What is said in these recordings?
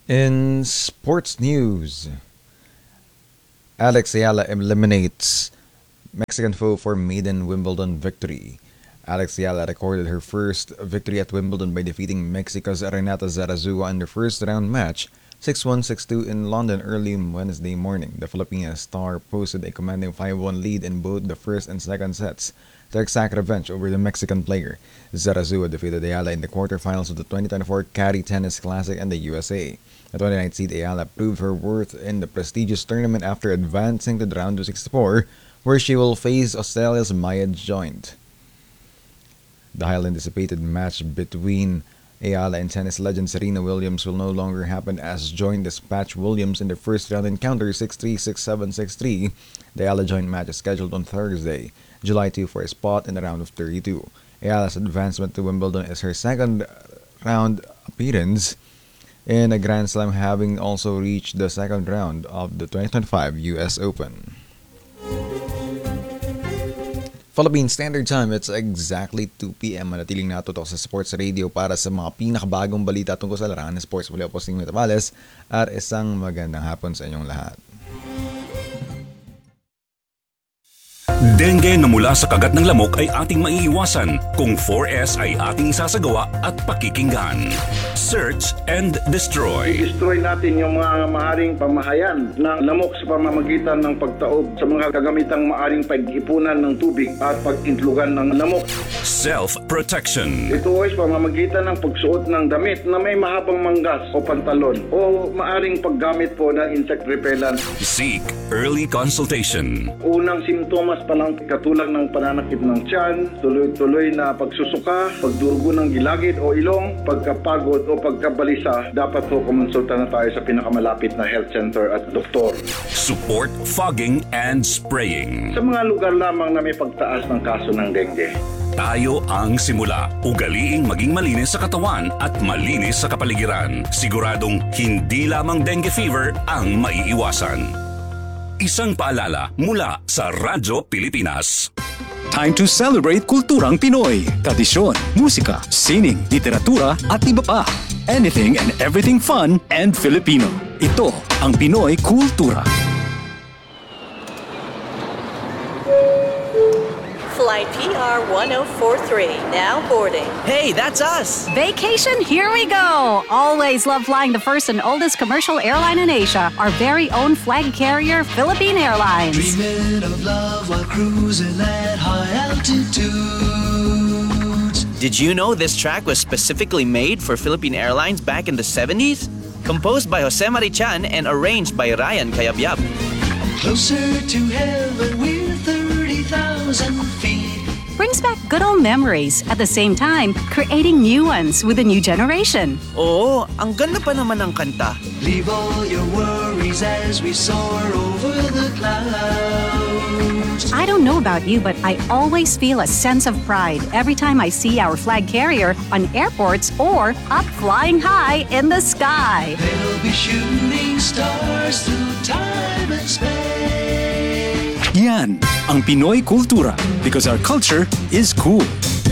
In sports news, Alex Ayala eliminates Mexican foe for maiden Wimbledon victory. Alex Ayala recorded her first victory at Wimbledon by defeating Mexico's Renata Zarazua in the first round match 6-1, 6-2 in London early Wednesday morning. The Filipina star posted a commanding 5-1 lead in both the first and second sets to exact revenge over the Mexican player. Zarazua defeated Ayala in the quarterfinals of the 2024 Cari Tennis Classic in the USA. The 29th seed Ayala proved her worth in the prestigious tournament after advancing to the round of 64, where she will face Australia's Maya Joint. The highly anticipated match between Ayala and tennis legend Serena Williams will no longer happen, as Joint dispatched Williams in the first round encounter 6-3, 6-7, 6-3. The Ayala Joint match is scheduled on Thursday, July 2 for a spot in the round of 32. Ayala's advancement to Wimbledon is her second round appearance in a Grand Slam, having also reached the second round of the 2025 US Open. Philippine Standard Time, it's exactly 2 p.m. Manatiling natutok sa Sports Radio para sa mga pinakabagong balita tungkol sa larangan ng sports. Muli ako si Mita Vales at isang magandang hapon sa inyong lahat. Dengue na mula sa kagat ng lamok ay ating maiiwasan kung 4S ay ating isasagawa at pakikinggan. Search and destroy. I-destroy natin yung mga maaring pamahayan ng lamok sa pamamagitan ng pagtaob sa mga kagamitang maaring pag-ipunan ng tubig at pag-intlugan ng lamok. Self-protection. Ito ay sa pamamagitan ng pagsuot ng damit na may mahabang manggas o pantalon o maaring paggamit po ng insect repellent. Seek early consultation. Unang simptomas pa lang katulad ng pananakit ng tiyan, tuloy-tuloy na pagsusuka, pagdurugo ng gilagid o ilong, pagkapagod o pagkabalisa, dapat po kumonsulta na tayo sa pinakamalapit na health center at doktor. Support fogging and spraying. Sa mga lugar lamang na may pagtaas ng kaso ng dengue. Tayo ang simula. Ugaliing maging malinis sa katawan at malinis sa kapaligiran. Siguradong hindi lamang dengue fever ang maiiwasan. Isang paalala mula sa Radyo Pilipinas. Time to celebrate kulturang Pinoy. Tradisyon, musika, sining, literatura at iba pa. Anything and everything fun and Filipino. Ito ang Pinoy Kultura. Flight PR 1043, now boarding. Hey, that's us! Vacation, here we go! Always love flying the first and oldest commercial airline in Asia, our very own flag carrier, Philippine Airlines. Dreaming of love while cruising at high altitudes. Did you know this track was specifically made for Philippine Airlines back in the 70s? Composed by Jose Marichan and arranged by Ryan Cayabyab. Closer to heaven, we're 30,000 feet. Brings back good old memories, at the same time, creating new ones with a new generation. Oo, ang ganda pa naman ng kanta. Leave all your worries as we soar over the clouds. I don't know about you, but I always feel a sense of pride every time I see our flag carrier on airports or up flying high in the sky. They'll be shooting stars through time and space. Yan ang Pinoy Kultura, because our culture is cool.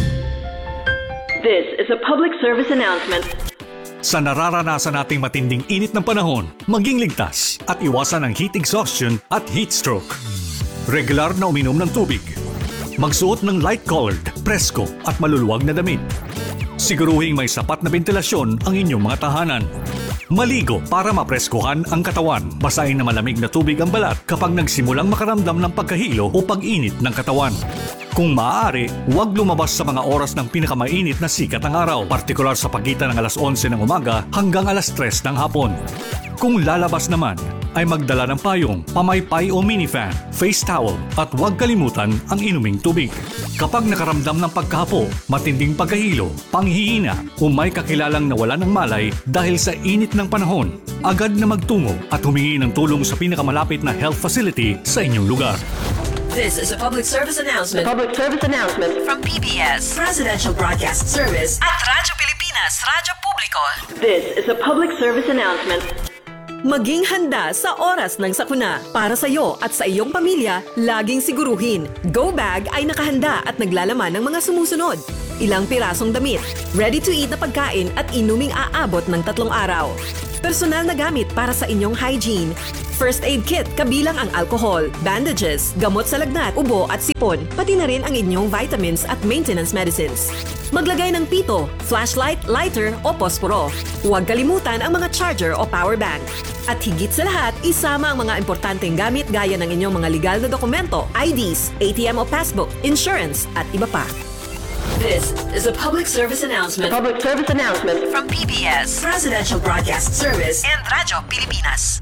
This is a public service announcement. Sa nararanasan nating matinding init ng panahon, maging ligtas at iwasan ang heat exhaustion at heat stroke. Regular na uminom ng tubig. Magsuot ng light-colored, presko at maluluwag na damit. Siguruhing may sapat na ventilasyon ang inyong mga tahanan. Maligo para mapreskuhan ang katawan. Basahin na malamig na tubig ang balat kapag nagsimulang makaramdam ng pagkahilo o pag-init ng katawan. Kung maaari, huwag lumabas sa mga oras ng pinakamainit na sikat ng araw, partikular sa pagitan ng alas 11 ng umaga hanggang alas 3 ng hapon. Kung lalabas naman, ay magdala ng payong, pamaypay o minifan, face towel at huwag kalimutan ang inuming tubig. Kapag nakaramdam ng pagkahapo, matinding pagkahilo, panghihina o may kakilalang nawala ng malay dahil sa init ng panahon, agad na magtungo at humingi ng tulong sa pinakamalapit na health facility sa inyong lugar. This is a public service announcement. Public service announcement From PBS, Presidential Broadcast Service at Radyo Pilipinas, Radyo Publiko. This is a public service announcement. Maging handa sa oras ng sakuna. Para sa iyo at sa iyong pamilya, laging siguruhin. Go Bag ay nakahanda at naglalaman ng mga sumusunod. Ilang pirasong damit, ready to eat na pagkain at inuming aabot ng 3 araw. personal na gamit para sa inyong hygiene, first aid kit kabilang ang alcohol, bandages, gamot sa lagnat, ubo at sipon, pati na rin ang inyong vitamins at maintenance medicines. Maglagay ng pito, flashlight, lighter o posporo. Huwag kalimutan ang mga charger o power bank. At higit sa lahat, isama ang mga importanteng gamit gaya ng inyong mga legal na dokumento, IDs, ATM o passbook, insurance at iba pa. This is a public service announcement. From PBS, Presidential Broadcast Service and Radyo Pilipinas.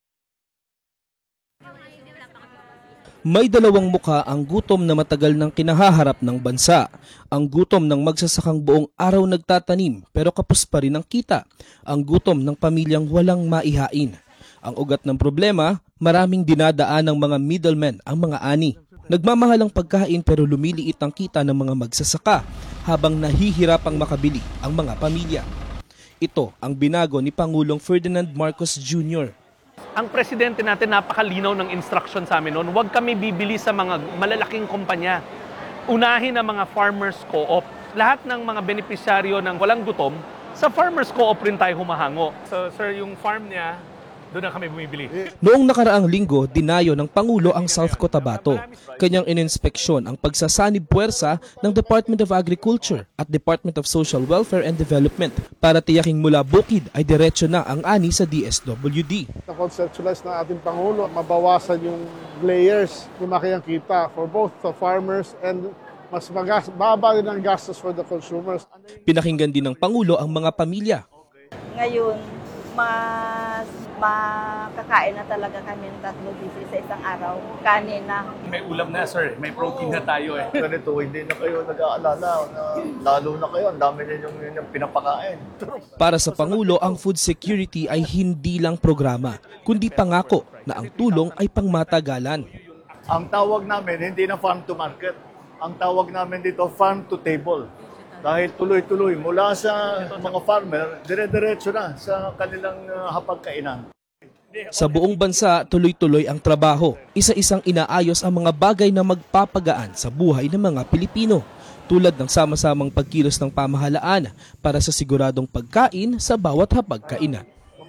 May dalawang muka ang gutom na matagal nang kinahaharap ng bansa. Ang gutom ng magsasakang buong araw nagtatanim pero kapos pa rin ang kita. Ang gutom ng pamilyang walang maihain. Ang ugat ng problema, maraming dinadaan ng mga middlemen ang mga ani. Nagmamahal ang pagkain pero lumiliit ang kita ng mga magsasaka habang nahihirapang makabili ang mga pamilya. Ito ang binago ni Pangulong Ferdinand Marcos Jr. Ang presidente natin napakalinaw ng instruction sa amin noon, huwag kami bibili sa mga malalaking kumpanya. Unahin ang mga farmers co-op. Lahat ng mga benepisyaryo ng walang gutom, sa farmers co-op rin tayo humahango. So sir, yung farm niya, doon na kami bumibili. Noong nakaraang linggo, dinayo ng Pangulo ang South Cotabato. Kanyang ininspeksyon ang pagsasanib puwersa ng Department of Agriculture at Department of Social Welfare and Development para tiyaking mula bukid ay diretso na ang ani sa DSWD. Na-conceptualize ng ating Pangulo, mabawasan yung layers, lumaki ang kita for both the farmers and mas baba din ang gastos for the consumers. Pinakinggan din ng Pangulo ang mga pamilya. Ngayon, mas makakain na talaga kami ng 3 beses sa isang araw. Kanin na. May ulam na sir, may protein na tayo eh. Ganito, hindi na kayo nag-aalala na lalo na kayo, ang dami ninyong pinapakain. Para sa Pangulo, ang food security ay hindi lang programa, kundi pangako na ang tulong ay pangmatagalan. Ang tawag namin, hindi na farm to market. Ang tawag namin dito, farm to table. Dahil tuloy-tuloy, mula sa mga farmer, dire-diretso na sa kanilang hapagkainan. Sa buong bansa, tuloy-tuloy ang trabaho. Isa-isang inaayos ang mga bagay na magpapagaan sa buhay ng mga Pilipino. Tulad ng sama-samang pagkilos ng pamahalaan para sa siguradong pagkain sa bawat hapagkainan.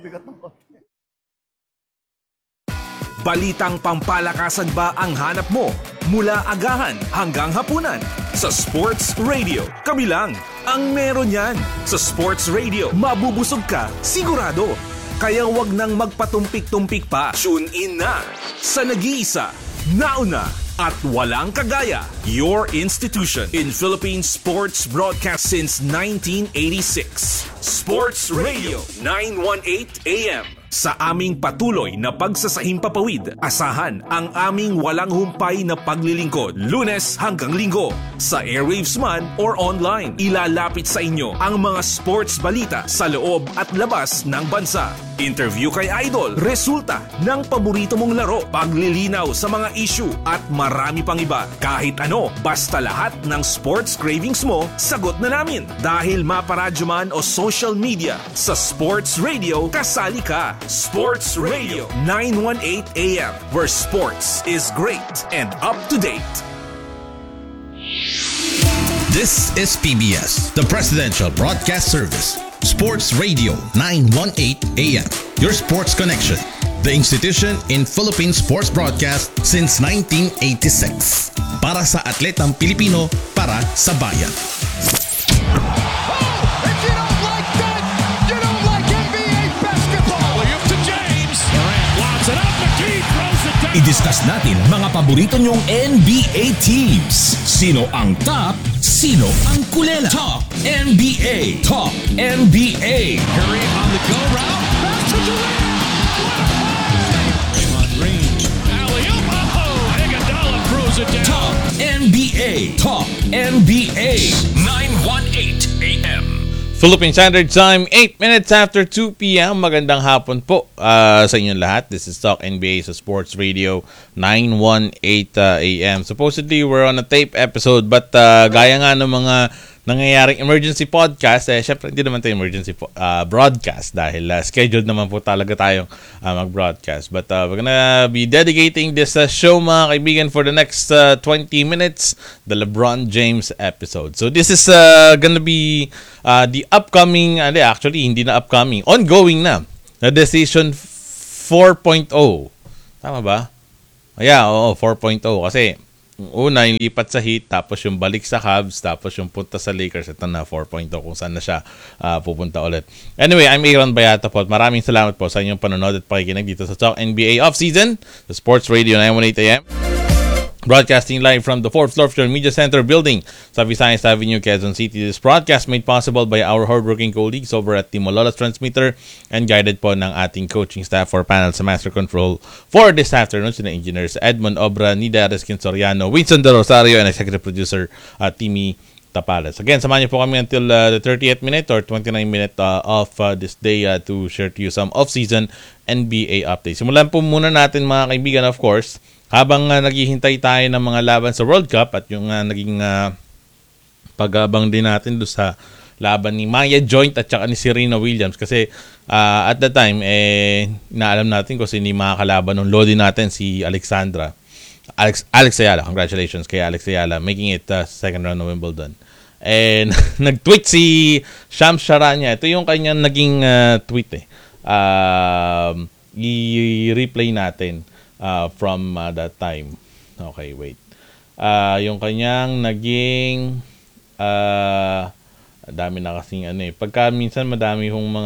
Balitang pampalakasan ba ang hanap mo? Mula agahan hanggang hapunan. Sa Sports Radio, kami lang ang meron yan. Sa Sports Radio, mabubusog ka, sigurado. Kaya wag nang magpatumpik-tumpik pa. Tune in na sa nag-iisa, nauna at walang kagaya. Your institution in Philippine sports broadcast since 1986. Sports Radio 918 AM. Sa aming patuloy na pagsasahimpapawid, asahan ang aming walang humpay na paglilingkod, Lunes hanggang Linggo. Sa airwaves man or online, ilalapit sa inyo ang mga sports balita sa loob at labas ng bansa. Interview kay Idol, resulta ng paborito mong laro, paglilinaw sa mga issue at marami pang iba. Kahit ano, basta lahat ng sports cravings mo, sagot na namin. Dahil maparadyo man o social media, sa Sports Radio, kasali ka. Sports Radio 918 AM, where sports is great and up to date. This is PBS, the Presidential Broadcast Service. Sports Radio 918 AM, your sports connection. The institution in Philippine sports broadcast since 1986. Para sa atletang Pilipino, para sa bayan. I-discuss natin mga paborito nyong NBA teams. Sino ang top? Sino ang kulela? Top NBA! Top NBA! Curry on the go route. Pass to Durant. Draymond Green. Alley-oop. Oh, Iguodala throws it down. Top NBA! Top NBA! 918 AM. Philippine Standard Time, 8 minutes after 2 p.m. Magandang hapon po sa inyong lahat. This is Talk NBA sa Sports Radio 918 AM. Supposedly, we're on a tape episode but gaya nga ng mga nangyayaring emergency podcast, syempre hindi naman tayo emergency broadcast dahil scheduled naman po talaga tayong mag-broadcast. But we're gonna be dedicating this show, mga kaibigan, for the next 20 minutes, the LeBron James episode. So this is gonna be the upcoming, actually hindi na upcoming, ongoing na na decision 4.0. Tama ba? Yeah, oo, 4.0. Kasi una, yung lipat sa Heat, tapos yung balik sa Cavs, tapos yung punta sa Lakers. Ito na, 4.0 kung saan na siya pupunta ulit. Anyway, I'm Aaron Bayata po. Maraming salamat po sa inyong panonood at pakikinig dito sa Talk NBA Off-Season, the Sports Radio 918 AM. Broadcasting live from the 4th floor of your Media Center building sa Visayas Avenue, Quezon City. This broadcast made possible by our hardworking colleagues over at Team Malolos Transmitter and guided po ng ating coaching staff for panel sa Master Control for this afternoon. Sina Engineers Edmond Obra, Nida Reskin Soriano, Winston De Rosario, and Executive Producer Timmy Tapales. Again, samahan niyo po kami until the 30th minute or 29th minute of this day to share to you some off-season NBA updates. Simulan po muna natin mga kaibigan, of course, habang naghihintay tayo ng mga laban sa World Cup at yung naging pag-abang din natin doon sa laban ni Maya Joint at saka ni Serena Williams. Kasi at the time, naalam natin kung sino yung makakalaban ng lodi natin, si Alexandra. Alex Ayala. Congratulations kay Alex Ayala, making it second round of Wimbledon. And nag-tweet si Shams Charania. Ito yung kanyang naging tweet i-replay natin from that time. Okay, wait. Yung kanyang naging dami na kasing pagka minsan madami hong mga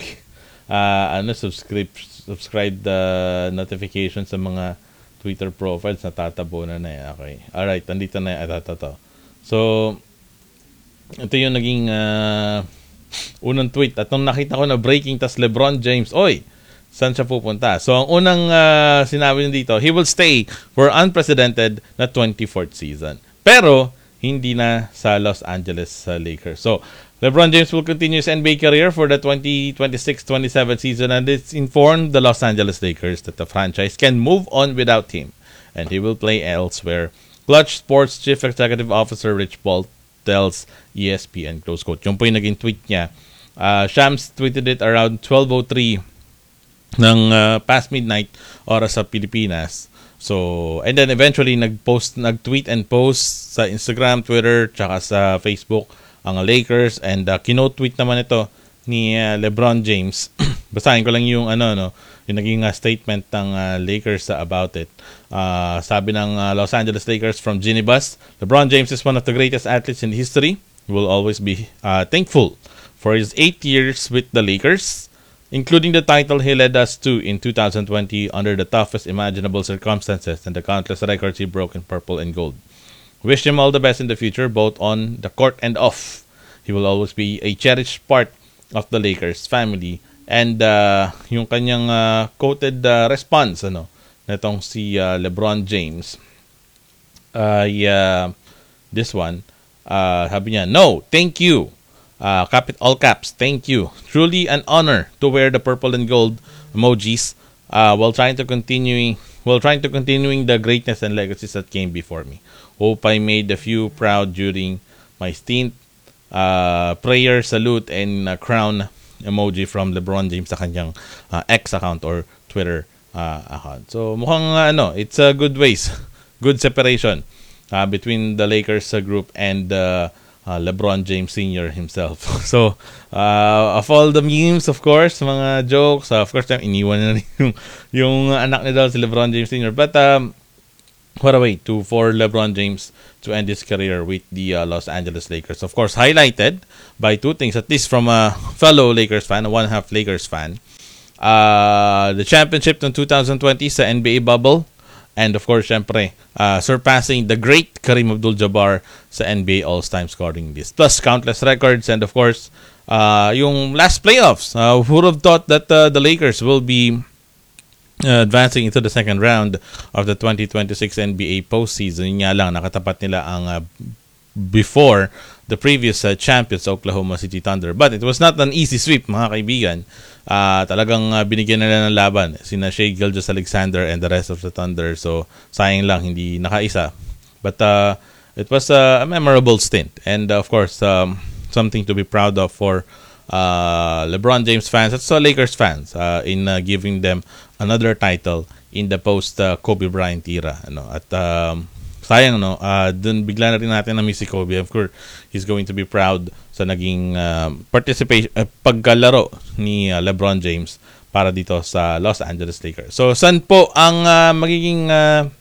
subscribe notifications sa mga Twitter profiles, natatabunan na Okay. Alright, nandito na ito. So, ito yung naging unang tweet. At nung nakita ko na breaking, tas LeBron James, oy, saan siya pupunta? So, ang unang sinabi niya dito, he will stay for unprecedented na 24th season. Pero, hindi na sa Los Angeles Lakers. So, LeBron James will continue his NBA career for the 2026-27 season, and it's informed the Los Angeles Lakers that the franchise can move on without him, and he will play elsewhere. Clutch Sports Chief Executive Officer Rich Paul tells ESPN, close quote. Yung po yung naging tweet niya. Shams tweeted it around 12:03 ng past midnight oras sa Pilipinas. So, and then eventually nag-tweet and post sa Instagram, Twitter, tsaka sa Facebook ang Lakers, and kino-tweet naman ito ni LeBron James. Basahin ko lang yung yung naging statement ng Lakers about it. Sabi ng Los Angeles Lakers from Ginny Bus, LeBron James is one of the greatest athletes in history. We will always be thankful for his 8 years with the Lakers, including the title he led us to in 2020 under the toughest imaginable circumstances and the countless records he broke in purple and gold. Wish him all the best in the future, both on the court and off. He will always be a cherished part of the Lakers family. And yung kanyang quoted response, netong si LeBron James, this one, sabi niya, no, thank you. All caps, thank you. Truly an honor to wear the purple and gold emojis while trying to continuing the greatness and legacies that came before me. Hope I made a few proud during my stint. Prayer, salute, and crown emoji from LeBron James sa kanyang X account or Twitter account. So mukhang it's a good separation between the Lakers group and LeBron James Sr. himself. So, of all the memes, of course, mga jokes, of course, iniwan na rin yung anak niya daw si LeBron James Sr. But, what a way for LeBron James to end his career with the Los Angeles Lakers. Of course, highlighted by two things, at least from a fellow Lakers fan, a one-half Lakers fan. The championship in 2020 sa NBA bubble. And of course, syempre, surpassing the great Kareem Abdul-Jabbar sa NBA All-Time scoring list. Plus, countless records. And of course, yung last playoffs. Who would have thought that the Lakers will be advancing into the second round of the 2026 NBA postseason? Yun nga lang, nakatapat nila ang before the previous champions, Oklahoma City Thunder. But it was not an easy sweep, mga kaibigan. Talagang binigyan nila ng laban sina Shai Gilgeous-Alexander and the rest of the Thunder. So, sayang lang, hindi nakaisa. But it was a memorable stint. And of course, something to be proud of for LeBron James fans at Lakers fans in giving them another title in the post-Kobe Bryant era. At sayang, dun bigla na rin natin na-miss si Kobe. Of course, he's going to be proud sa naging participation, pagkalaro ni LeBron James para dito sa Los Angeles Lakers. So, saan po ang magiging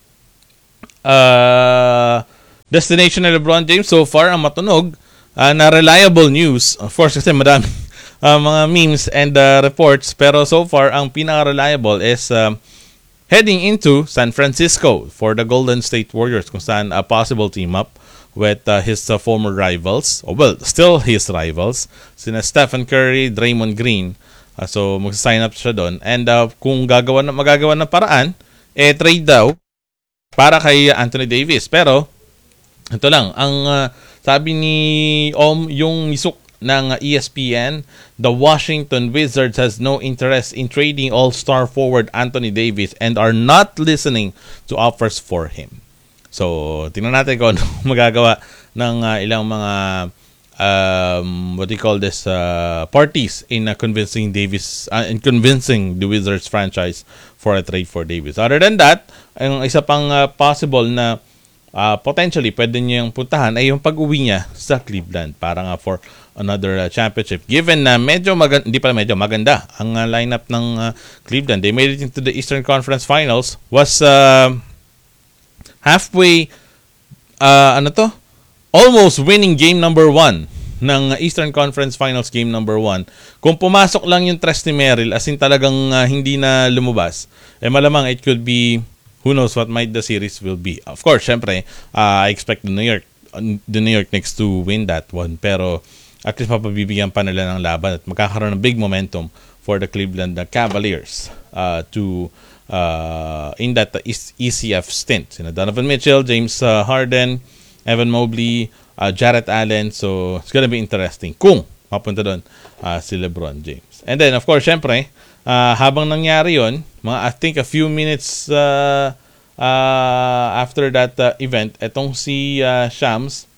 destination ni LeBron James? So far, ang matunog na reliable news, of course kasi madami mga memes and reports, pero so far, ang pinaka-reliable is heading into San Francisco for the Golden State Warriors, kung saan a possible team-up with his former rivals, still his rivals, sina Stephen Curry, Draymond Green. So, magsa-sign up siya doon. And kung magagawa ng paraan, trade daw para kay Anthony Davis. Pero, ito lang, ang sabi ni yung misuk ng ESPN, the Washington Wizards has no interest in trading all-star forward Anthony Davis and are not listening to offers for him. So, tingnan natin kung ano magagawa ng ilang mga parties in convincing the Wizards franchise for a trade for Davis. Other than that, ang isa pang possible na potentially pwede niyang puntahan ay yung pag-uwi niya sa Cleveland para nga for another championship. Given na maganda ang lineup ng Cleveland. They made it into the Eastern Conference Finals. Was halfway almost winning game number 1 ng Eastern Conference Finals game number 1. Kung pumasok lang yung tres ni Merrill, as in talagang hindi na lumabas, malamang it could be, who knows what might the series will be. Of course, syempre, I expect the New York Knicks to win that one, pero at least mapabibigyan pa nila ng laban at magkakaroon ng big momentum for the Cleveland Cavaliers to in that ECF stint. Donovan Mitchell, James Harden, Evan Mobley, Jarrett Allen. So, it's gonna be interesting kung mapunta doon si LeBron James. And then, of course, syempre, habang nangyari yon, I think a few minutes after that event, etong si Shams,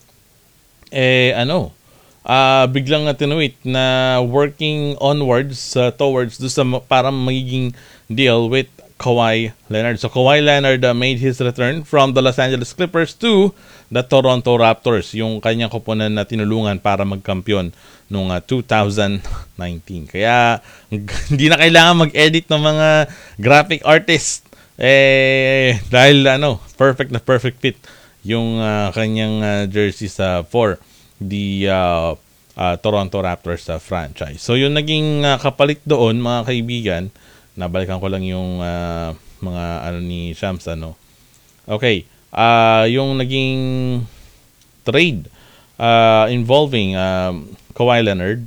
biglang tinuit na working onwards towards do sa parang magiging deal with Kawhi Leonard. So Kawhi Leonard made his return from the Los Angeles Clippers to the Toronto Raptors, yung kanyang koponan na tinulungan para magkampiyon noong 2019. Kaya hindi na kailangan mag-edit ng mga graphic artist dahil perfect fit yung kanyang jersey for the Toronto Raptors franchise. So yung naging kapalit doon, mga kaibigan, nabalikan ko lang yung mga ni Shams Okay. Yung naging trade involving Kawhi Leonard,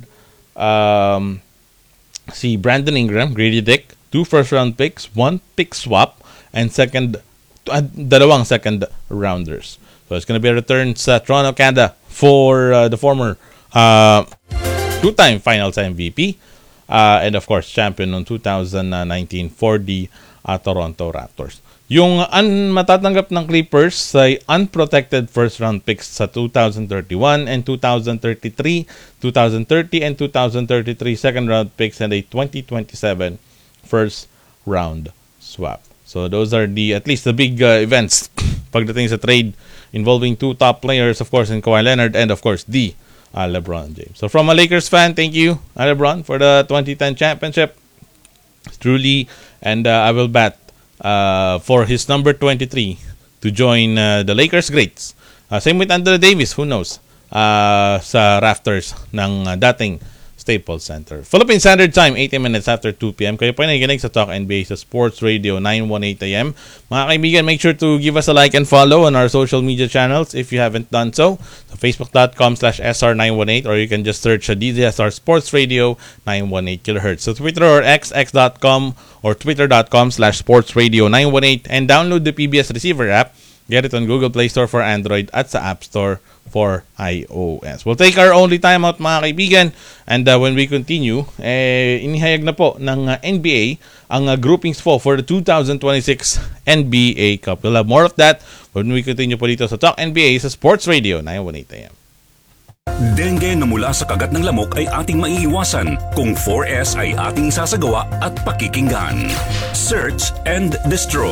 si Brandon Ingram, Grady Dick, 2 first-round picks, 1 pick swap, and dalawang second rounders. So it's gonna be a return sa Toronto, Canada for the former two-time Finals MVP and of course champion noong 2019 for the Toronto Raptors. Yung matatanggap ng Clippers ay unprotected first-round picks sa 2031 and 2033, 2030 and 2033 second-round picks, and a 2027 first-round swap. So those are at least the big events pagdating sa trade involving two top players, of course, in Kawhi Leonard and of course the LeBron James. So from a Lakers fan, thank you, LeBron, for the 2010 championship. Truly, and I will bet for his number 23 to join the Lakers greats. Same with Anthony Davis, who knows, sa rafters ng dating Staples Center. Philippine Standard Time, 18 minutes after 2 p.m. Kayo po nakikinig sa Talk NBA sa Sports Radio 918 AM. Mga kaibigan, make sure to give us a like and follow on our social media channels if you haven't done so. So Facebook.com/SR918, or you can just search DZSR Sports Radio 918 kHz. So Twitter or x.com or twitter.com/Sports Radio 918, and download the PBS Receiver app. Get it on Google Play Store for Android at sa App Store for iOS. We'll take our only time out, mga kaibigan, and when we continue, inihayag na po ng NBA ang groupings for the 2026 NBA Cup. We'll have more of that when we continue po dito sa Talk NBA sa Sports Radio 918 AM. Dengue na mula sa kagat ng lamok ay ating maiiwasan kung 4S ay ating isasagawa at pakikinggan. Search and destroy.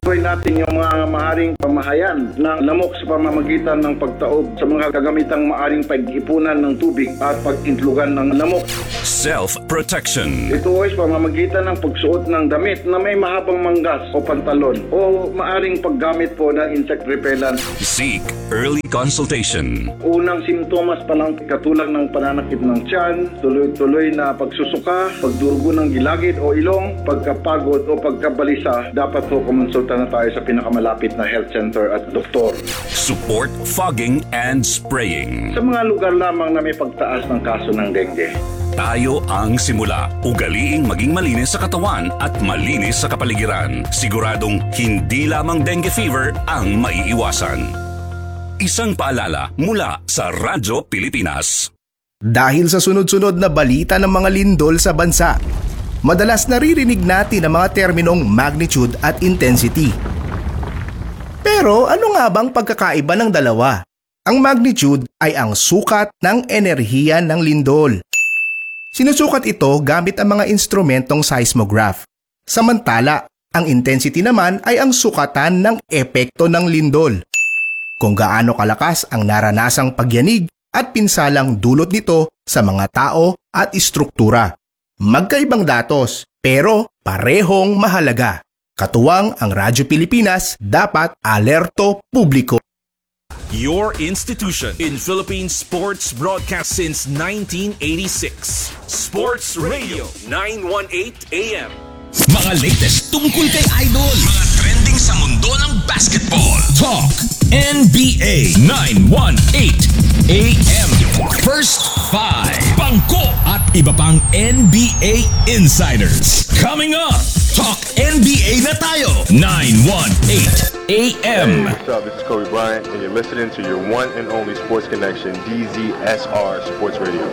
Tuloy natin yung mga maaring pamahayan ng lamok sa pamamagitan ng pagtaob sa mga kagamitang maaring pag-ipunan ng tubig at pag-intlugan ng lamok. Self-protection. Ito ay sa pamamagitan ng pagsuot ng damit na may mahabang manggas o pantalon o maaring paggamit po ng insect repellent. Seek early consultation. Unang simptomas pa lang katulad ng pananakit ng tiyan, tuloy-tuloy na pagsusuka, pagdurugo ng gilagid o ilong, pagkapagod o pagkabalisa, dapat po kumonsulta na tayo sa pinakamalapit na health center at doktor. Support fogging and spraying. Sa mga lugar lamang na may pagtaas ng kaso ng dengue. Tayo ang simula. Ugaliing maging malinis sa katawan at malinis sa kapaligiran. Siguradong hindi lamang dengue fever ang maiiwasan. Isang paalala mula sa Radyo Pilipinas. Dahil sa sunod-sunod na balita ng mga lindol sa bansa, madalas naririnig natin ang mga terminong magnitude at intensity. Pero ano nga bang pagkakaiba ng dalawa? Ang magnitude ay ang sukat ng enerhiya ng lindol. Sinusukat ito gamit ang mga instrumentong seismograph. Samantala, ang intensity naman ay ang sukatan ng epekto ng lindol. Kung gaano kalakas ang naranasang pagyanig at pinsalang dulot nito sa mga tao at istruktura. Magkaibang datos, pero parehong mahalaga. Katuwang ang Radyo Pilipinas, dapat alerto publiko. Your institution in Philippine sports broadcast since 1986. Sports Radio 918 AM. Mga latest tungkol kay Idol. Mga trending sa mundo ng basketball. Talk NBA 918 AM. First 5. Bangko at iba pang NBA insiders. Coming up, Talk NBA na tayo. 918 AM. What's up? This is Kobe Bryant and you're listening to your one and only sports connection, DZSR Sports Radio.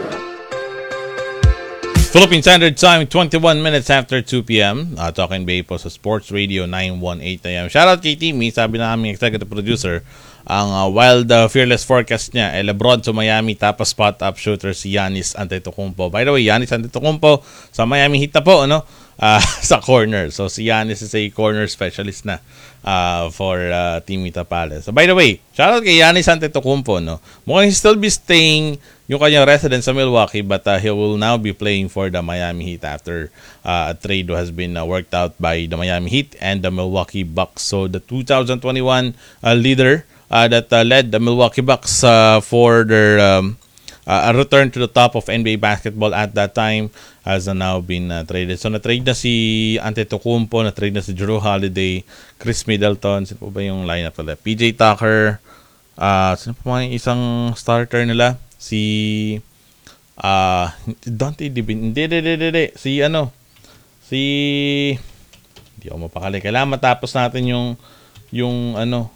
Philippine Standard Time, 21 minutes after 2 p.m. Talk NBA po sa Sports Radio 918 AM. Shoutout kay Timmy, sabi na aming executive producer, ang wild fearless forecast niya ay LeBron sa Miami, tapos spot-up shooter si Giannis Antetokounmpo. By the way, Giannis Antetokounmpo sa Miami Heat na po, ano? Sa corner. So si Giannis is a corner specialist na for Team Itapales. So by the way, shoutout kay Giannis Antetokounmpo, no? Mukhang he'll still be staying yung kanyang residence sa Milwaukee, but he will now be playing for the Miami Heat after a trade has been worked out by the Miami Heat and the Milwaukee Bucks. So the 2021 leader that led the Milwaukee Bucks for their a return to the top of NBA basketball at that time has now been traded. So na-trade na si Antetokounmpo, na-trade na si Jrue Holiday, Chris Middleton, sino po ba yung lineup nila? PJ Tucker, sino po mga isang starter nila? Si Dante DiVincenzo. Hindi. Si hindi ako mapakali. Kailangan matapos natin yung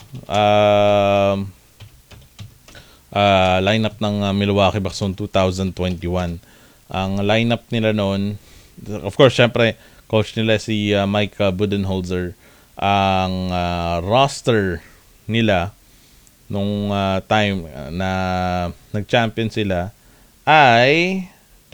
lineup ng Milwaukee Bucks noong 2021. Ang lineup nila noon, of course, syempre, coach nila si Mike Budenholzer. Ang roster nila nung time na nag-champion sila ay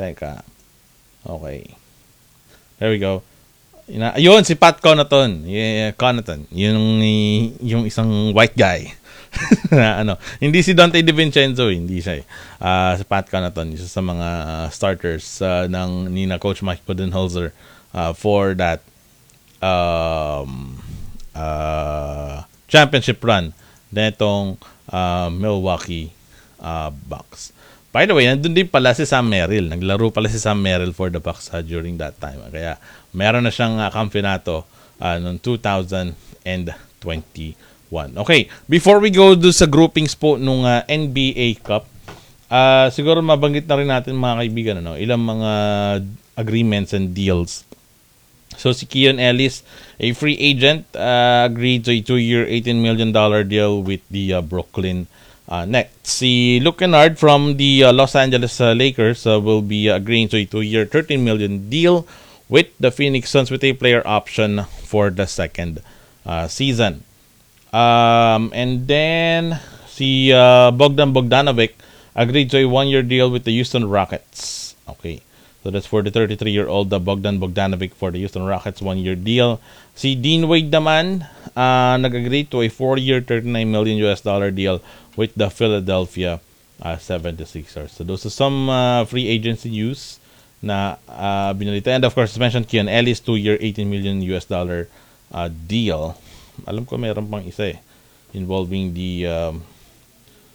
okay. There we go. Ayun, si Pat Connaughton. Yeah, Connaughton. Yung isang white guy. Hindi si Dante DiVincenzo, hindi siya. Si Pat Connaughton, isa sa mga starters ni Coach Mike Budenholzer for that championship run netong Milwaukee Bucks. By the way, nandun din pala si Sam Merrill. Naglaro pala si Sam Merrill for the Bucks during that time. Kaya meron na siyang kampeonato noong 2021. Okay, before we go do sa groupings po nung NBA Cup, siguro mabanggit na rin natin mga kaibigan, ilang mga agreements and deals. So si Keon Ellis, a free agent, agreed to a 2-year, $18 million deal with the Brooklyn Nets. Si Luke Kennard from the Los Angeles Lakers will be agreeing to a 2-year, $13 million deal with the Phoenix Suns with a player option for the second season. And then si Bogdan Bogdanovic agreed to a 1-year deal with the Houston Rockets. Okay. So that's for the 33-year-old Bogdan Bogdanovic for the Houston Rockets, 1-year deal. Si Dean Wade naman nag-agree to a 4-year $39 million deal with the Philadelphia 76ers. So those are some free agency news na binalita. And of course, as mentioned, Kian Ellis 2-year $18 million deal. Alam ko mayroon pang isa involving the